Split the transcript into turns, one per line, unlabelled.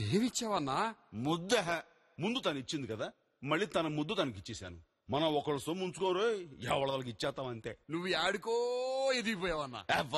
ఏమిచ్చావన్నా?
ముద్ద. ముందు తను ఇచ్చింది కదా, మళ్ళీ తన ముద్దు తనకిచ్చేశాను. మనం ఒకళ్ళు సొమ్ము ఉంచుకోరు, ఎవరికి ఇచ్చేస్తాం అంతే.
నువ్వు ఆడుకో ఎదిగిపోయావన్నా.